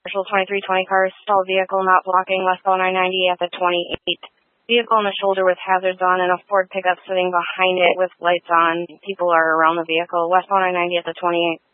Commercial 2320 car, stalled vehicle not blocking westbound I-90 at the 28. Vehicle on the shoulder with hazards on and a Ford pickup sitting behind it with lights on. People are around the vehicle. Westbound I-90 at the 28.